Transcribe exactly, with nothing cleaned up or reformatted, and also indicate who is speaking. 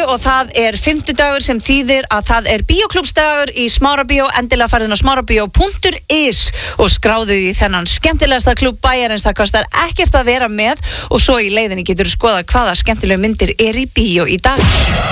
Speaker 1: og það er fimmtudagur sem þýðir að það er bíóklúbbsdagur í Smárabíó. Endilega farið inn á smárabíó punktur is og skráðu í þennan skemmtilegasta klúbb bæjarins. Það kostar ekkert að vera með og svo í leiðinni getur þú skoða hvaða skemmtilegu myndir er í bíó í dag.